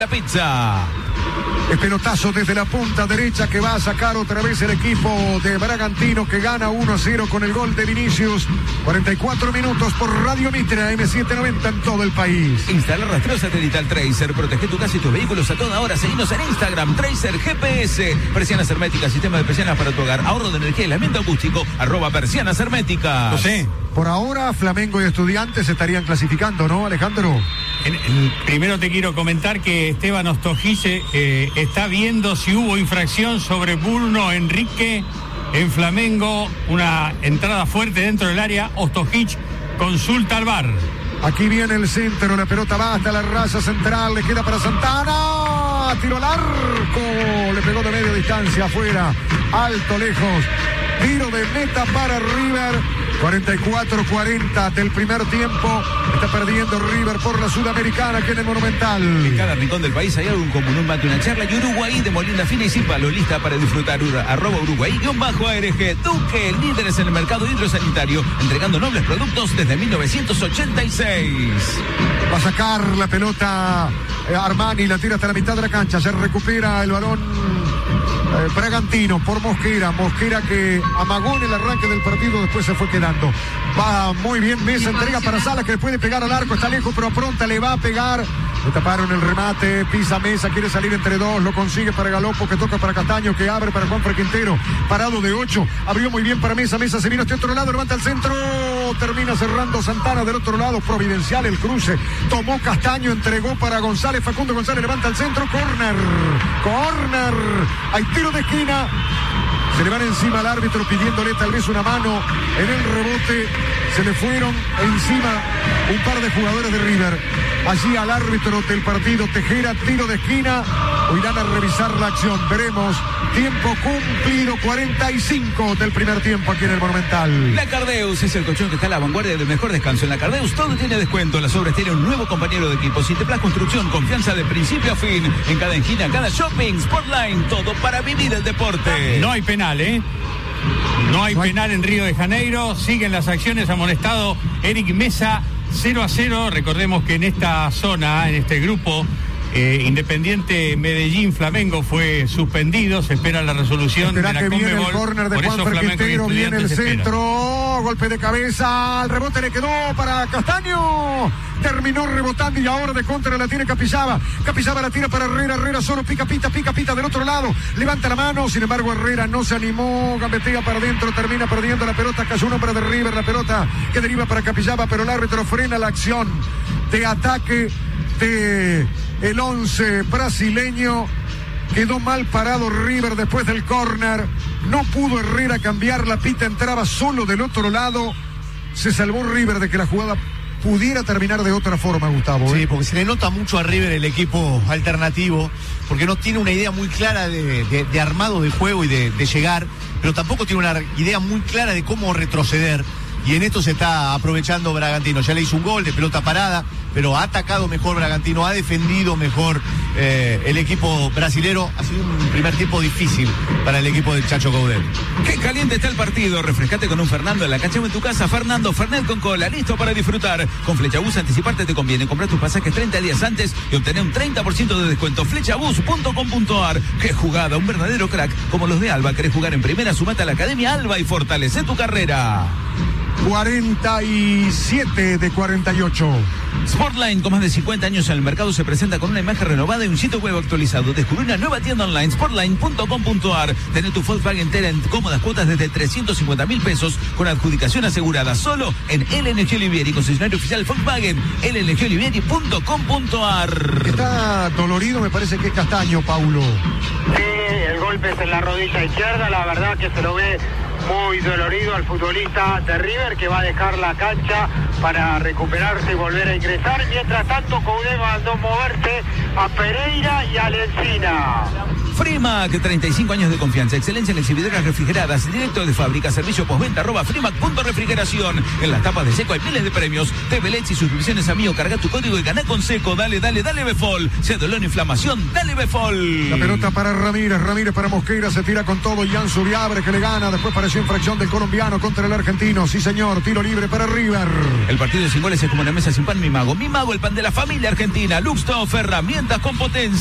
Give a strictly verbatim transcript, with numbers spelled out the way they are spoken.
La pizza. El pelotazo desde la punta derecha que va a sacar otra vez el equipo de Bragantino, que gana uno a cero con el gol de Vinicius. cuarenta y cuatro minutos por Radio Mitre, eme setecientos noventa en todo el país. Instala rastreo satelital Tracer. Protege tu casa y tus vehículos a toda hora. Seguinos en Instagram, Tracer G P S. Persianas herméticas, sistema de persianas para tu hogar. Ahorro de energía y aislamiento acústico. Arroba persianas herméticas. No sé. Por ahora, Flamengo y Estudiantes estarían clasificando, ¿no, Alejandro? En, en, primero te quiero comentar que Esteban Ostojice eh, está viendo si hubo infracción sobre Bruno Enrique en Flamengo, una entrada fuerte dentro del área. Ostojic consulta al V A R. Aquí viene el centro, la pelota va hasta la raya central, le queda para Santana, tiro al arco, le pegó de media distancia, afuera, alto, lejos, tiro de meta para River. cuarenta y cuatro cuarenta del primer tiempo. Está perdiendo River por la Sudamericana aquí en el Monumental. En cada rincón del país hay algo en común, un mate, una charla y Uruguay de Molina Fina y sin palo, lista para disfrutar. Ura, arroba Uruguay, guión bajo A R G. Duque, líderes en el mercado hidrosanitario, entregando nobles productos desde mil novecientos ochenta y seis. Va a sacar la pelota eh, Armani, la tira hasta la mitad de la cancha. Se recupera el balón eh, Bragantino por Mosquera. Mosquera que amagó en el arranque del partido, después se fue quedando. Va muy bien Mesa, entrega para Salas que puede pegar al arco, está lejos pero pronta le va a pegar. Le taparon el remate, pisa Mesa, quiere salir entre dos, lo consigue para Galopo, que toca para Castaño, que abre para Juanfran Quintero, parado de ocho, abrió muy bien para Mesa, Mesa se vino este otro lado, levanta el centro, termina cerrando Santana del otro lado, providencial el cruce, tomó Castaño, entregó para González, Facundo González levanta el centro, córner, córner, hay tiro de esquina. Se le van encima al árbitro pidiéndole tal vez una mano en el rebote. Se le fueron encima un par de jugadores de River. Allí al árbitro del partido, Tejera, tiro de esquina. O irán a revisar la acción. Veremos. Tiempo cumplido, cuarenta y cinco del primer tiempo aquí en el Monumental. La Cardeus es el colchón que está a la vanguardia del mejor descanso. En la Cardeus todo tiene descuento. Las obras tienen un nuevo compañero de equipo. Citeplas Construcción, confianza de principio a fin. En cada esquina, cada shopping, Sportline, todo para vivir el deporte. No hay penal, ¿eh? No hay no penal hay... en Río de Janeiro. Siguen las acciones, amonestado Eric Mesa, cero a cero. Recordemos que en esta zona, en este grupo, Eh, Independiente Medellín Flamengo fue suspendido, se espera la resolución Espera de la que viene Conmebol. el córner de Juanfran Quintero, viene el centro, golpe de cabeza, el rebote le quedó para Castaño, terminó rebotando y ahora de contra la tiene Capizaba, Capizaba la tira para Herrera, Herrera solo pica, pita, pica, pita del otro lado, levanta la mano, sin embargo Herrera no se animó, gambetea para adentro, termina perdiendo la pelota, cayó un hombre de River, la pelota que deriva para Capizaba, pero el árbitro frena la acción de ataque de el once brasileño. Quedó mal parado River después del córner. No pudo Herrera cambiar la pita, entraba solo del otro lado. Se salvó River de que la jugada pudiera terminar de otra forma, Gustavo. ¿eh? Sí, porque se le nota mucho a River el equipo alternativo, porque no tiene una idea muy clara de, de, de armado de juego y de, de llegar, pero tampoco tiene una idea muy clara de cómo retroceder. Y en esto se está aprovechando Bragantino. Ya le hizo un gol de pelota parada, pero ha atacado mejor Bragantino, ha defendido mejor eh, el equipo brasilero. Ha sido un primer tiempo difícil para el equipo del Chacho Coudet. Qué caliente está el partido. Refrescate con un Fernando en la cancha o en tu casa. Fernando Fernet con cola, listo para disfrutar. Con Flechabús anticiparte te conviene. Comprar tus pasajes treinta días antes y obtener un treinta por ciento de descuento. flechabús punto com punto ar. Qué jugada, un verdadero crack como los de Alba. ¿Querés jugar en primera? Sumate a la Academia Alba y fortalece tu carrera. cuarenta y siete de cuarenta y ocho. Sportline, con más de cincuenta años en el mercado, se presenta con una imagen renovada y un sitio web actualizado. Descubrí una nueva tienda online, sportline punto com punto ar. Tener tu Volkswagen entera en cómodas cuotas desde trescientos cincuenta mil pesos con adjudicación asegurada. Solo en L N G Olivieri, concesionario oficial Volkswagen, L N G olivieri punto com punto ar. Está dolorido, me parece que es Castaño, Paulo. Sí, el golpe es en la rodilla izquierda, la verdad que se lo ve muy dolorido al futbolista de River, que va a dejar la cancha para recuperarse y volver a ingresar. Mientras tanto, Coudet mandó moverse a Pereira y a Lencina. Frimac, treinta y cinco años de confianza, excelencia en exhibidoras refrigeradas, directo de fábrica, servicio postventa, arroba frimac punto refrigeración. En las tapas de Seco hay miles de premios. T V L E D y suscripciones a Mío. Carga tu código y ganá con Seco. Dale, dale, dale Befol. Sea dolor o inflamación, dale Befol. La pelota para Ramírez, Ramírez para Mosquera, se tira con todo. Jan Suriabre que le gana, después pareció infracción del colombiano contra el argentino. Sí señor, tiro libre para River. El partido de sin goles es como una mesa sin pan, mi mago. Mi mago, el pan de la familia argentina. Luxtoff, herramientas con potencia.